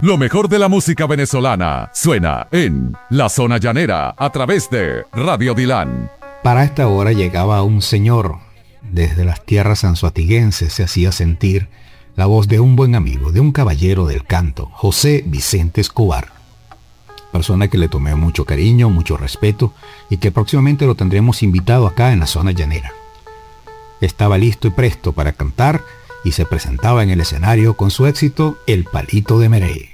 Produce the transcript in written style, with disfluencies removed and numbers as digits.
Lo mejor de la música venezolana suena en La Zona Llanera a través de Radio Dilan. Para esta hora llegaba un señor. Desde las tierras anzoatiguenses se hacía sentir la voz de un buen amigo, de un caballero del canto, José Vicente Escobar. Persona que le tomé mucho cariño, mucho respeto y que próximamente lo tendremos invitado acá en La Zona Llanera. Estaba listo y presto para cantar y se presentaba en el escenario con su éxito El Palito de Merey.